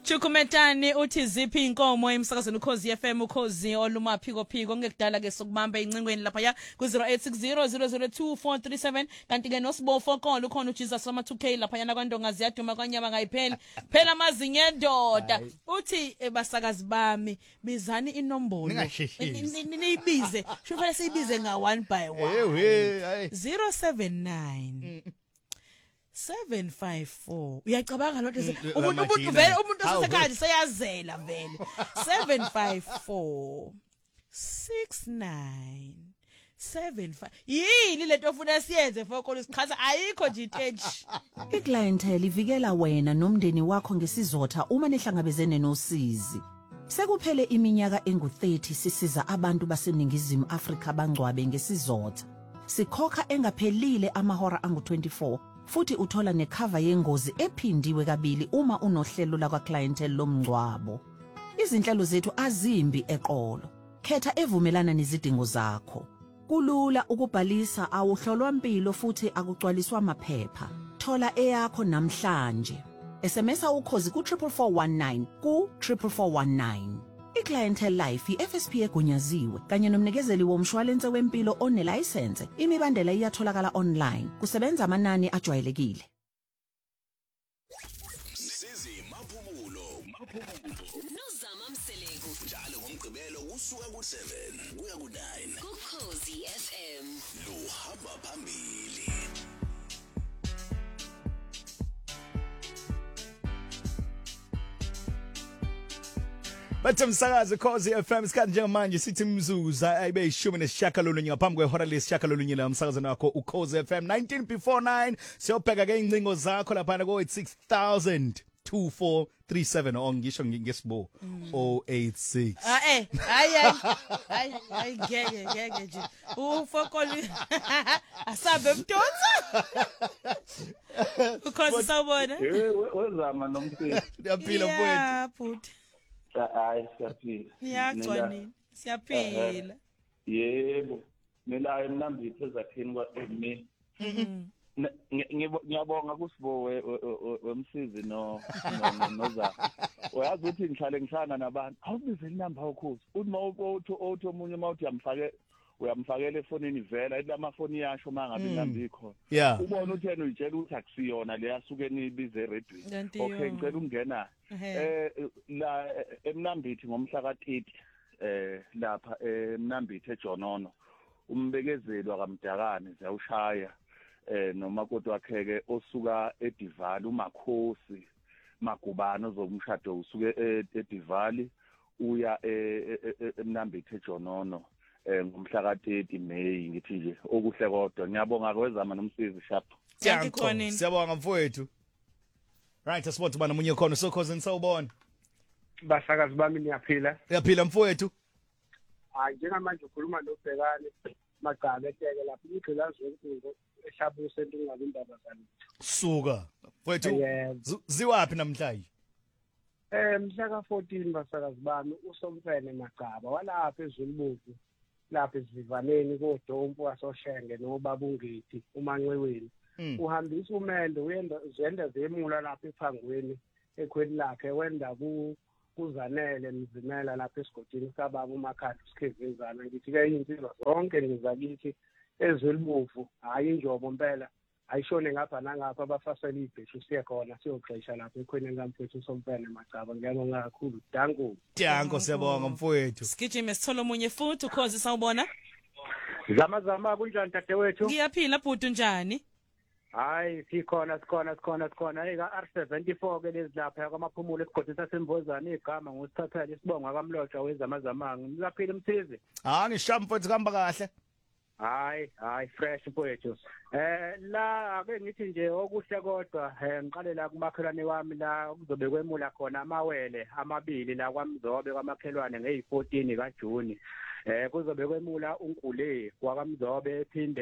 Chukumetani uthi ziphi inkomo emsakazweni Ukhozi FM Ukhozi oluma phiko ngekudala ke sokubamba incingweni lapha ya ku 0860002437 kanti ke nosibofo khona ukhona uJesus sama 2K lapha yana kwandonga ziyaduma kwanyama ngayipheli phela amazinyo endoda uthi basakazi bami bizani inombolo niyibize shufela siyibize nga 1 by 1 079 754 uyacabanga lo umuntu vele umuntu osekhaya sayazela vele 754 6975 yini lento ofuna siyenze fokolo isichaza ayikho nje itenji iClientele ivikela wena nomndeni wakho ngesizotha uma nihlangabezene nosizi sekuphele iminyaka engu30 sisiza abantu baseningizimu Afrika bangcwabe ngesizotha sikhokha engaphelile amahora angu24 futhi uthola necover yengozi ephindiwe kabili uma unohlelo la kwaClientele lomngcwabo. Izinhlelo zethu azimbi eqolo. Khetha evumelana nezidingo zakho. Kulula ukubhalisa awuhlolwa impilo futhi akucwaliswa amaphepha. Thola eyakho namhlanje. SMS ukhozi ku 44419 ku 44419. iClientele Life iFSP egunyaziwe kanye nomnikezeli womshwalense wempilo onelicense imibandela iyatholakala online kusebenza amanani ajwayelekile Sizi maphumulo Nozama Mseleku njalo ngomgqibelo usuka ku7 kuya ku9 Ukhozi FM luhamba phambili Bathi msakazi Ukhozi FM isikhathi njengamanje sithi mzuza ayibe 18 ngaphambi kwehora lesishakalolunye la umsakazo wakho Ukhozi FM 19 before 9 siyobheka ke incingo zakho lapha ko 60002437 ongisho ngesibo 086 hayi ngeke nje ufokoli asabe mdonsa Ukhozi sawubona wezama nomfisi yaphila mfowethu hayi siyaphila ngiyagconini siyaphila yebo mina emnambithe ezakheni kwaMini ngiyabonga kusibo wemsizi noza uyazi ukuthi ngihlale ngihlana nabantu awubize inamba ukhozi uma uthi omunye mawuthi uyamfakela efonini vela ilamafoni yasho mangabe inamba ikhona ubona ukuthi yena uyitshela ukuthi akusiyona le yasuke nibize radio okay ngicela ungena la emnambithi ngomhla ka30 lapha emnambithi eJonono umbekezeli wakamdakane ziyawushaya noma kodwa wakheke osuka eDivali uMakhosi Magubane ozomshado usuke eDivali uya emnambithi eJonono ngomhla ka30 May ngithi nje okuhle kodwa ngiyabonga kwezama nomsizi sharp siyabonga mfowethu right asibona bana munye khona sokhoze nisawubona basakazi bami niyaphila mfowethu hayi njengamanje ukhuluma nobhekane Magcabe eteke lapha igqilazo enkulu eshabuse entingabe indaba zalo suka mfowethu ziwapi namhlanje mhla ka14 basakazi bami uSomfene Magcaba walapha eZulubuku lapha esivivaneni koDompo wasoshenge noBabungeti uManceweni uhambisa umendo uyenda zenda zemula lapha ephangweni ekhweni lakhe wenda kuzanele mzimela lapha esigodini sababa uMakhanda uSikhevezana ngithi ke insizwa zonke ngizakithi eZulubuku hayi injobo impela ayishone ngapha nangapha abafasela ibheshu siye khona siyoxesha lapha ekhweni kaMfowethu uSomfene Magcaba ngiyabonga kakhulu danko siyabonga mfowethu sigijime sithola omunye futhi Ukhozi sawubona zama kunjani dadewethu ngiyaphila bhuti njani hayi sikhona hey ka R74 ke lezilapha kwamaphumulo esigodini sasemvozana igama ngosithathela isibonga kaMlotshwa wezamazamanga ngiyaphila umthize ngishaya mfowethu kuhamba kahle hayi fresh mfowethu la ake ngithi nje okuhle kodwa ngiqale la kumakhelwane wami la kuzobe kwemula khona amawele amabili la kwaMzobe kwamakhelwane nge14 kaJuni kuzobe kwemula uNkule kwaMzobe ephinde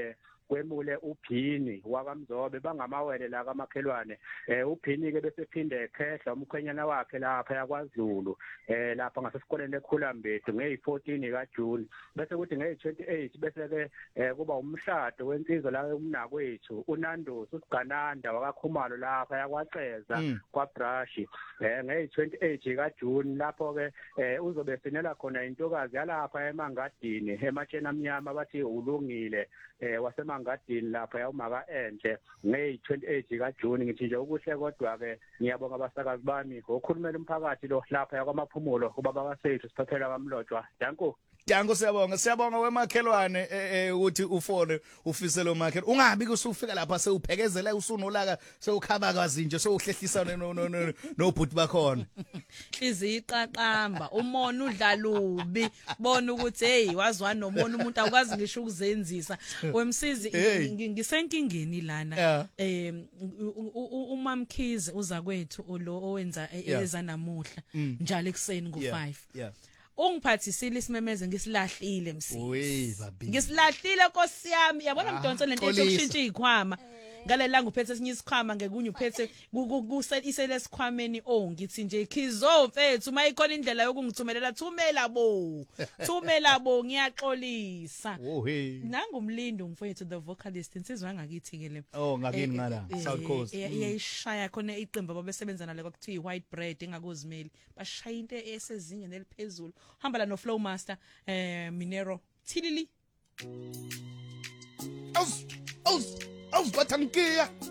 kwemule uphini wakamzobe bangamawele la kamakhelwane uphini ke bese phinde ekhehla umkhwenyana wakhe lapha yakwaZulu lapha ngasesikoleni eKhulambedu nge14 kaJune bese kuthi nge28 bese ke kuba umshado wensizwa la umnakwethu uNandosi uSigananda wakaKhumalo lapha yakwaceza kwaBrush nge28 kaJune lapho ke uzobe sinela khona intokazi yalapha eMangadini ematshena amnyama bathi ulungile waseMangadini lapha yawumaka enhle nge28 kaJune ngithi nje ukuhle kodwa ke ngiyabonga abasakazi bami ngokhulumela umphakathi lo lapha yakwamaphumulo ubaba kaSethu siphathela kaMlotshwa Danko siyabonga wemakhelwane ukuthi ufone ufisele umakhelwane ungabi kusufika lapha sewuphekezela usunolaka sewukhaba kazinje sewuhlehlisana nobhuti bakhona iziqaqamba umona udlalubi bona ukuthi hey wazwana nomona umuntu akwazi ngisho ukuzenzisa wemsizi ngisenkingeni lana umamkhize uza kwethu lo owenza eza namuhla njalo ekseni ngo5 ungiphathisile isimemeze ngisilahlile msisi ngisilahlile Nkosi yami yabona mdonso lento yokushintsha izikhwama ngalela nguphethe esinye isikhwama ngekunye uphethe isele sikhwameni ngithi nje khizo mfethu mayikhona indlela yokungithumelela thumela bo ngiyaxolisa nangumlindo mfethu the vocalist insizwa ngakithi ke le ngakini ngala South Coast iyayishaya khona iqembu ababesebenza nale kwakuthiwa white bread engakuzimeli bashaya into esezingeni eliphezulu hamba la no Flow Master Minero Tilili Aus, batangiya.